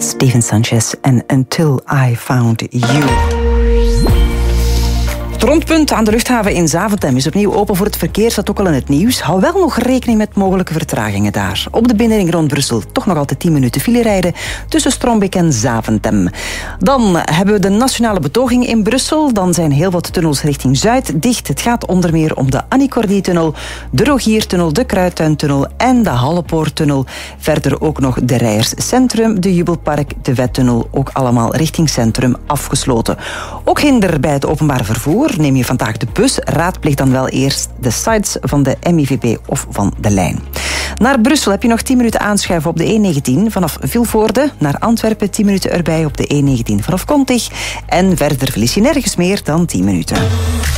Steven Sanchez en Until I Found You. Het rondpunt aan de luchthaven in Zaventem is opnieuw open voor het verkeer, staat ook al in het nieuws. Hou wel nog rekening met mogelijke vertragingen daar. Op de binnenring rond Brussel toch nog altijd 10 minuten file rijden tussen Strombeek en Zaventem. Dan hebben we de nationale betoging in Brussel. Dan zijn heel wat tunnels richting Zuid dicht. Het gaat onder meer om de Annie Cordy-tunnel, de Rogiertunnel, de Kruidtuintunnel en de Hallepoorttunnel. Verder ook nog de Rijers Centrum, de Jubelpark, de Vettunnel, ook allemaal richting Centrum afgesloten. Ook hinder bij het openbaar vervoer. Neem je vandaag de bus, raadpleeg dan wel eerst de sites van de MIVB of van de lijn. Naar Brussel heb je nog 10 minuten aanschuiven op de E19 vanaf Vilvoorde. Naar Antwerpen 10 minuten erbij op de E19 vanaf Kontig. En verder verlies je nergens meer dan 10 minuten.